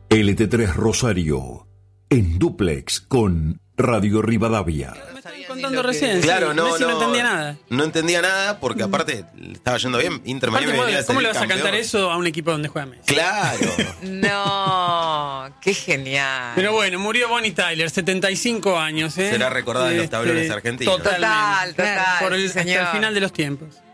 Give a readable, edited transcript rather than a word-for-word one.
LT3 Rosario, en dúplex con Radio Rivadavia. Me estaban contando recién. Claro, sí. Messi no entendía nada. No entendía nada porque aparte le estaba yendo bien. Inter Miami venía a ¿Cómo salir le vas a campeón. cantar eso a un equipo donde juega Messi? Claro. No, qué genial. Pero bueno, murió Bonnie Tyler, 75 años. Será recordada en los tablones argentinos. Totalmente. Total. Hasta el señor. final de los tiempos.